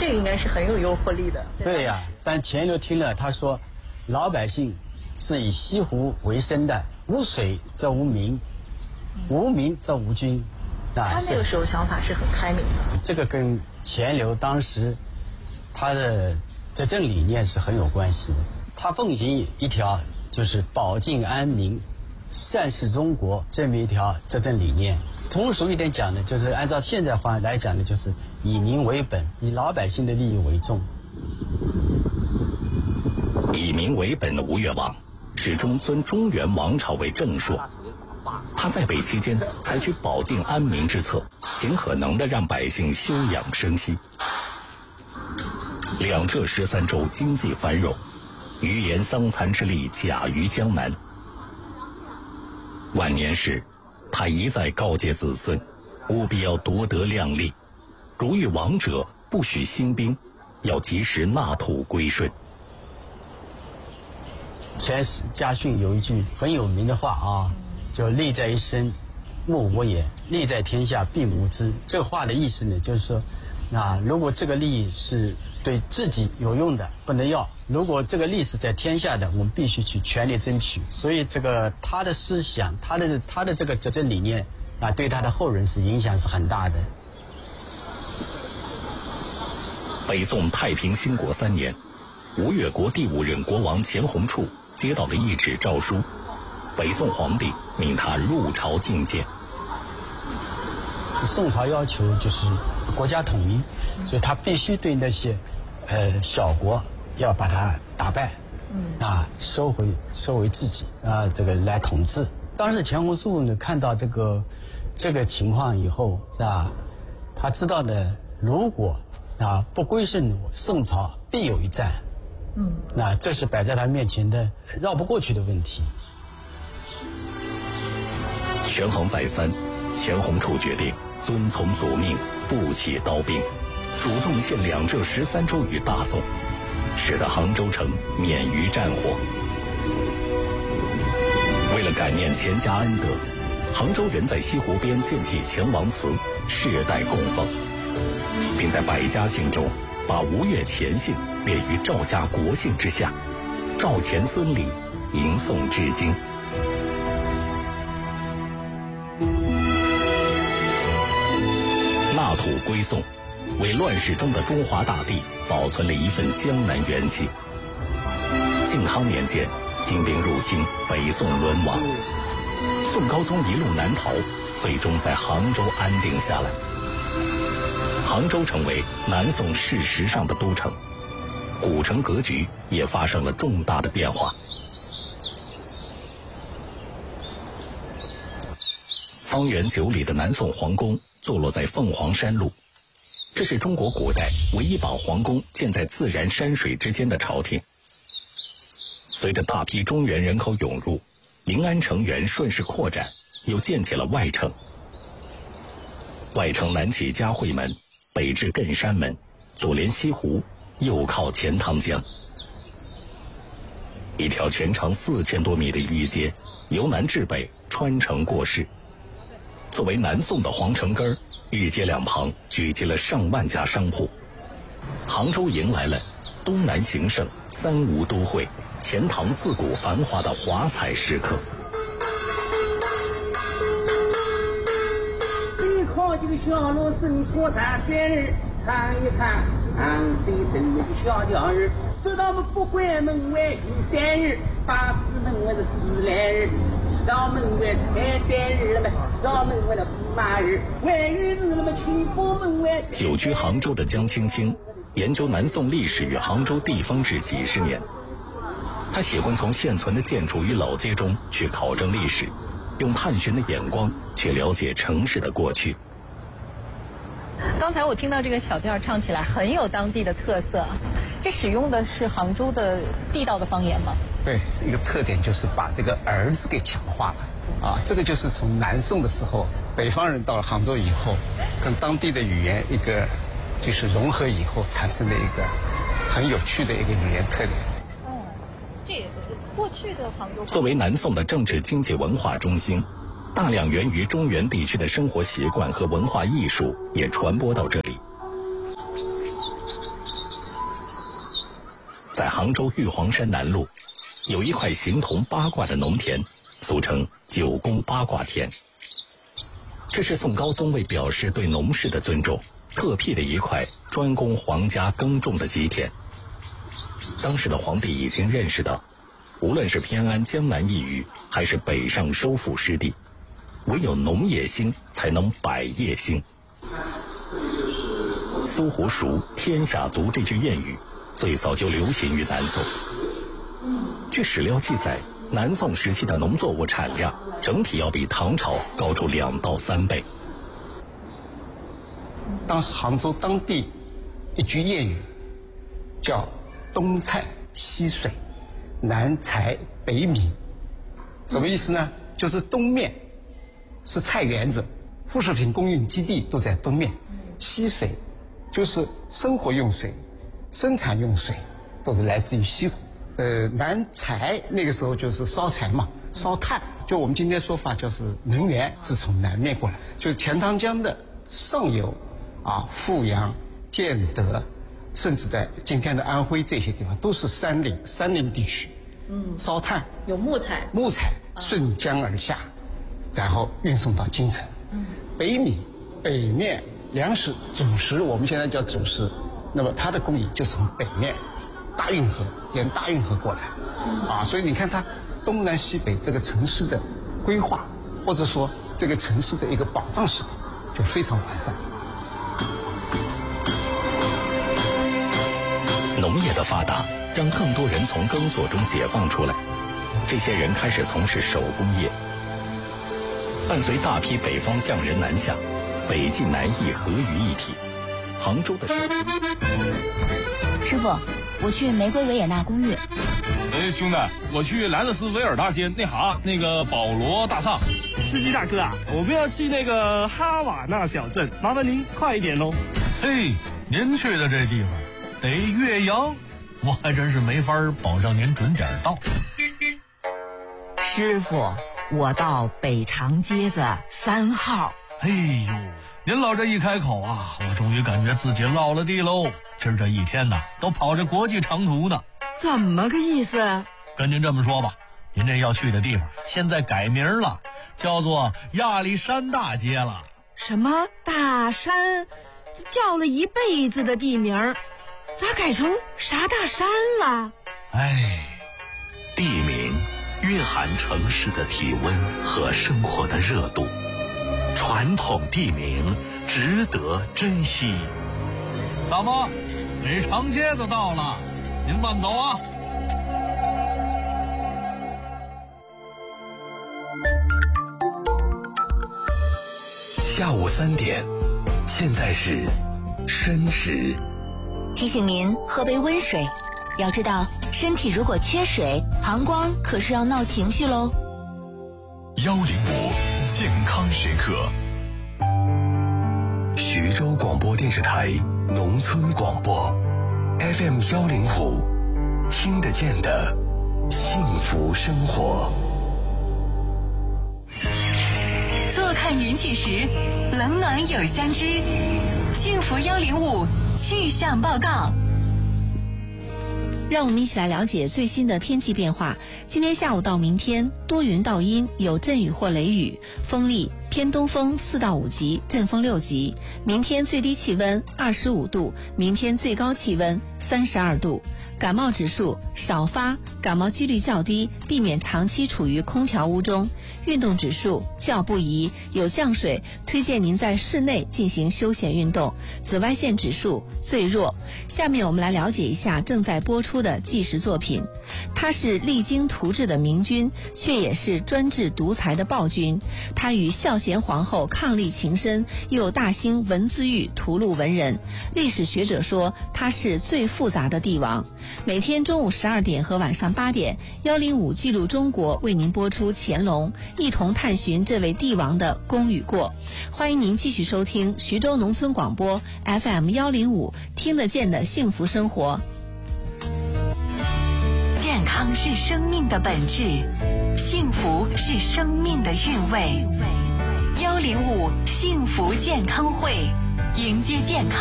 这个应该是很有诱惑力的。 对呀，但钱流听了，他说，老百姓是以西湖为生的，无水则无民，无民则无君。 他那个时候想法是很开明的。 这个跟钱流当时他的执政理念是很有关系的。他奉行一条就是保境安民、善事中国这么一条执政理念。通俗一点讲呢，就是按照现在话来讲呢，就是以民为本，以老百姓的利益为重。 以民为本的吴越王始终尊中原王朝为正朔。他在北期间采取保境安民之策，尽可能地让百姓休养生息。两浙13州经济繁荣，余言桑蚕之力甲于江南。晚年时，他一再告诫子孙，务必要夺得量力，如遇王者，不许兴兵，要及时纳土归顺。 前史家训有一句很有名的话啊，就利在一身，莫无也；利在天下，并无之。这话的意思呢，就是说，如果这个利益是对自己有用的，不能要；如果这个利是在天下的，我们必须去全力争取。所以，这个他的思想，他的这个执政理念对他的后人是影响是很大的。 北宋太平兴国3年，吴越国第5任国王钱弘处接到了一纸诏书，北宋皇帝命他入朝觐见。 宋朝要求就是国家统一，所以他必须对那些小国要把它打败，收为自己这个来统治。当时钱弘处呢看到这个情况以后他知道呢，如果不归顺宋朝，必有一战。这是摆在他面前的绕不过去的问题。 权衡再三，钱弘处决定遵从祖命，不起刀兵，主动献两浙13州与大宋，使得杭州城免于战火。为了感念钱家恩德，杭州人在西湖边建起钱王祠，世代供奉，并在百家姓中把吴越钱姓列于赵家国姓之下，赵钱孙李，迎宋至今。纳土归宋，为乱世中的中华大地保存了一份江南元气。靖康年间，金兵入侵，北宋沦亡，宋高宗一路南逃，最终在杭州安定下来。杭州成为南宋事实上的都城，古城格局也发生了重大的变化。方圆9里的南宋皇宫坐落在凤凰山路，这是中国古代唯一把皇宫建在自然山水之间的朝廷。随着大批中原人口涌入，临安城垣顺势扩展，又建起了外城。外城南起嘉惠门，北至艮山门，左连西湖，右靠钱塘江。一条全长4000多米的御街，由南至北穿城过市。作为南宋的皇城根儿，御街两旁聚集了上万家商铺。杭州迎来了东南形胜、三吴都会、钱塘自古繁华的华彩时刻。 最好这个小罗生搓茶3日，尝一尝最真那个小调儿。知道我们不关门外有3日，八字门外是4来日。到门外才3日了嘛，到门外的驸马日，外日是那么清风门外。 久居杭州的江青青研究南宋历史与杭州地方志几十年，他喜欢从现存的建筑与老街中去考证历史，用探寻的眼光去了解城市的过去。 刚才我听到这个小调唱起来很有当地的特色，这使用的是杭州的地道的方言吗？ 对，一个特点就是把这个儿字给强化了这个就是从南宋的时候，北方人到了杭州以后，跟当地的语言一个就是融合以后产生的一个很有趣的一个语言特点。 这也是过去的杭州。 作为南宋的政治经济文化中心，大量源于中原地区的生活习惯和文化艺术也传播到这里。 在杭州玉皇山南麓，有一块形同八卦的农田，俗称九宫八卦田。这是宋高宗为表示对农事的尊重，特辟的一块专供皇家耕种的基田。当时的皇帝已经认识到，无论是偏安江南一隅，还是北上收复失地，唯有农业兴才能百业兴。苏湖熟，天下足这句谚语最早就流行于南宋。据史料记载，南宋时期的农作物产量整体要比唐朝高出2到3倍。 当时杭州当地一句谚语叫东菜西水，南财北米。什么意思呢？就是东面是菜园子，副食品供应基地都在东面，西水就是生活用水、生产用水都是来自于西湖。南财那个时候就是烧柴嘛，烧炭，就我们今天说法就是能源是从南面过来，就是钱塘江的上游富阳、建德，甚至在今天的安徽这些地方都是山林地区。烧炭有木材顺江而下，然后运送到京城。北米北面粮食主食，我们现在叫主食，那么它的供应就从北面沿大运河过来。所以你看它东南西北这个城市的规划，或者说这个城市的一个保障系统就非常完善。 农业的发达让更多人从耕作中解放出来，这些人开始从事手工业。伴随大批北方匠人南下，北晋南艺合于一体，杭州的手师傅，我去玫瑰维也纳公寓。 兄弟，我去莱德斯维尔大街那个保罗大厦。 司机大哥啊，我们要去那个哈瓦那小镇，麻烦您快一点喽。 嘿，您去的这地方得岳阳，我还真是没法保证您准点到。 师傅，我到北长街子3号。 哎呦，您老这一开口啊，我终于感觉自己落了地喽。今儿这一天呐，都跑着国际长途呢。 怎么个意思？ 跟您这么说吧，您这要去的地方现在改名了，叫做亚历山大街了。 什么大山？叫了一辈子的地名，咋改成啥大山了？ 地名蕴含城市的体温和生活的热度，传统地名值得珍惜。 大妈，北长街子到了，您慢走啊。 下午3点，现在是申时。 提醒您喝杯温水，要知道身体如果缺水，膀胱可是要闹情绪喽。 105健康时刻，徐州广播电视台农村广播 FM 105，听得见的幸福生活。 坐看云起时，冷暖有相知。幸福105气象报告。 让我们一起来了解最新的天气变化。今天下午到明天，多云到阴，有阵雨或雷雨，风力偏东风4到5级，阵风6级。明天最低气温25度，明天最高气温32度。感冒指数少发，感冒几率较低，避免长期处于空调屋中。运动指数较不宜，有降水，推荐您在室内进行休闲运动。紫外线指数最弱。下面我们来了解一下正在播出的纪实作品。他是励精图治的明君，却也是专制独裁的暴君。他与孝贤皇后伉俪情深，又大兴文字狱屠戮文人。历史学者说他是最复杂的帝王。每天中午12点和晚上8点，105记录中国为您播出乾隆，一同探寻这位帝王的功与过。欢迎您继续收听徐州农村广播 FM 105，听得见的幸福生活。 健康是生命的本质，幸福是生命的韵味。105幸福健康会，迎接健康。